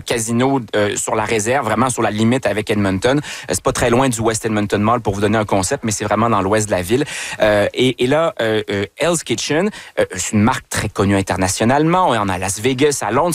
casino sur la réserve, vraiment sur la limite avec Edmonton. C'est pas très loin du West Edmonton Mall pour vous donner un concept, mais c'est vraiment dans l'ouest de la ville. Et là, Hell's Kitchen, c'est une marque très connue internationalement. On en a à Las Vegas, à Londres.